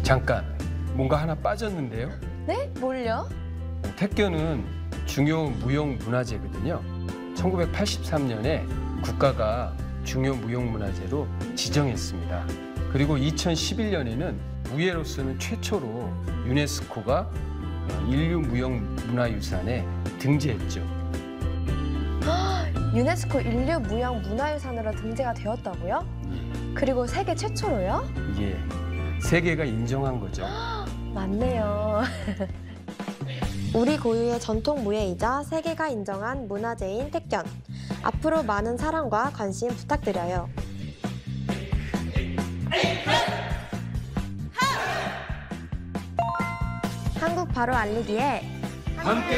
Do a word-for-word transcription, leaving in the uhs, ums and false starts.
잠깐, 뭔가 하나 빠졌는데요? 네? 뭘요? 택견은 중요 무형문화재거든요. 천구백팔십삼 년에 국가가 중요 무형문화재로 지정했습니다. 그리고 이천십일 년에는 무예로서는 최초로 유네스코가 인류 무형문화유산에 등재했죠. 유네스코 인류 무형 문화유산으로 등재가 되었다고요? 그리고 세계 최초로요? 예, 세계가 인정한 거죠. 맞네요. 우리 고유의 전통 무예이자 세계가 인정한 문화재인 택견. 앞으로 많은 사랑과 관심 부탁드려요. 한국 바로 알리기에 함께